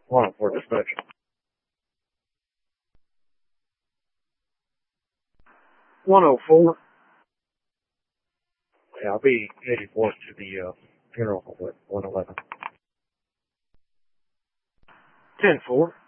104 dispatch. 104. Yeah, I'll be 84th to the funeral home at 111. 10-4.